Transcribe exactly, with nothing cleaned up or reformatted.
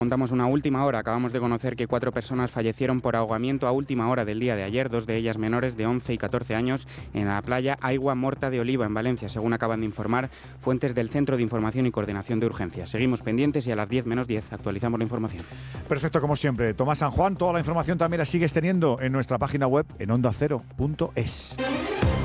Contamos una última hora. Acabamos de conocer que cuatro personas fallecieron por ahogamiento a última hora del día de ayer, dos de ellas menores de once y catorce años, en la playa Aigua Morta de Oliva, en Valencia, según acaban de informar fuentes del Centro de Información y Coordinación de Urgencias. Seguimos pendientes y a las diez menos diez actualizamos la información. Perfecto, como siempre. Tomás San Juan, toda la información también la sigues teniendo en nuestra página web en onda cero punto es.